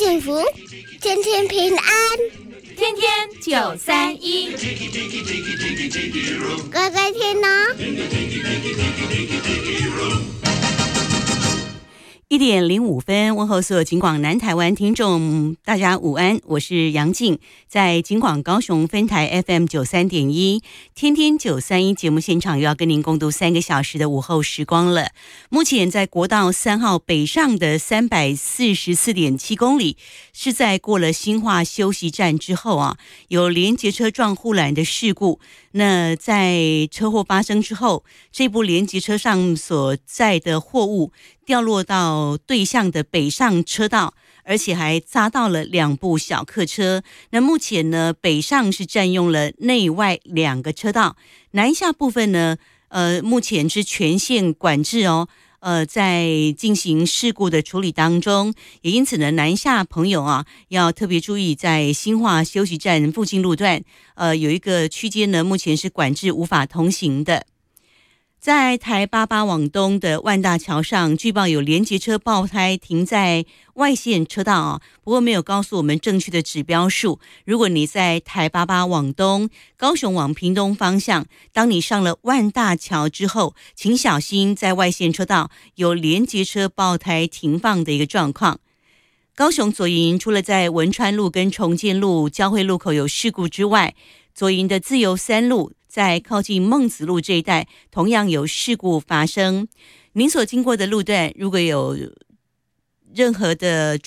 幸福，天天平安， 天天931， 乖乖听哦。 1点05分，问候所有警广南台湾听众，大家午安，我是杨静，在警广高雄分台 FM93.1，天天931节目现场又要跟您共度3个小时的午后时光了。目前在国道3号北上的344.7公里，是在过了新化休息站之后啊，有连结车撞护栏的事故。那在车祸发生之后，这部连结车上所载的货物掉落到对向的北上车道，而且还砸到了2部小客车。那目前呢，北上是占用了内外2个车道，南下部分呢，目前是全线管制哦。在进行事故的处理当中，也因此呢，南下朋友啊，要特别注意，在新化休息站附近路段，有一个区间呢，目前是管制无法通行的。在台88往东的万大桥上，据报有连结车爆胎停在外线车道啊，不过没有告诉我们正确的指标数。如果你在台88往东，高雄往屏东方向，当你上了万大桥之后，请小心在外线车道有连结车爆胎停放的一个状况。高雄左营除了在文川路跟重建路交汇路口有事故之外，左营的自由3路在靠近孟子路这一带同样有事故发生。您所经过的路段如果有任何的